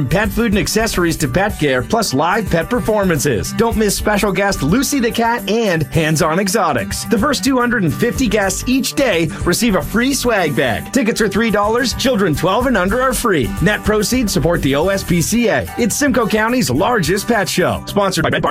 Pet food and accessories to pet care, plus live pet performances. Don't miss special guest Lucy the Cat and Hands-On Exotics. The first 250 guests each day receive a free swag bag. Tickets are $3. Children 12 and under are free. Net proceeds support the OSPCA. It's Simcoe County's largest pet show. Sponsored by Red Barn